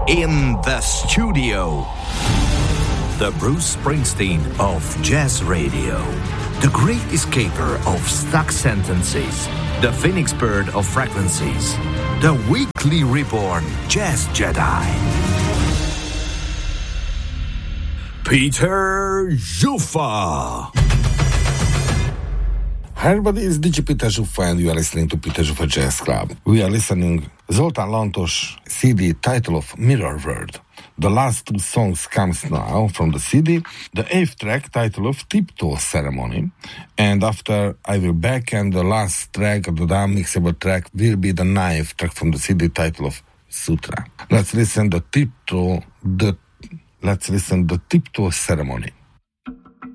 In the studio, the Bruce Springsteen of jazz radio, the great escaper of stuck sentences, the phoenix bird of frequencies, the weekly reborn jazz Jedi, Peter Zsuffa. Hi everybody, it's DJ Peter Zsuffa and you are listening to Peter Zsuffa Jazz Club. We are listening Zoltán Lantos CD title of Mirror World. The last two songs comes now from the CD. The 8th track title of Tiptoe Ceremony. And after I will back and the last track, the unmixable track, will be the 9th track from the CD title of Sutra. Let's listen the Tiptoe Ceremony.